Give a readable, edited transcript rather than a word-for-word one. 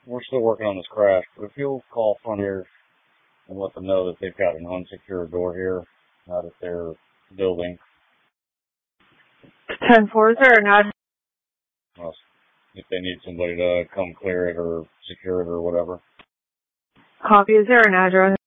we're still working on this crash, but if you'll call Frontier and let them know that they've got an unsecured door here out at their building. 10-4, is there an address? Well, if they need somebody to come clear it or secure it or whatever. Copy, is there an address?